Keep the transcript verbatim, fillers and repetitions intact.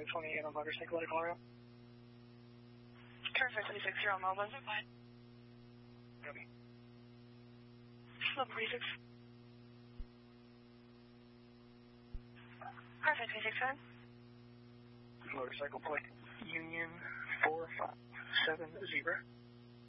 twenty-eight on motorcycle at Colorado. Perfect, twenty-six, you're on Melbourne. Copy. Level twenty-six. Perfect, twenty-six, seven. Motorcycle plate Union four five seven zero.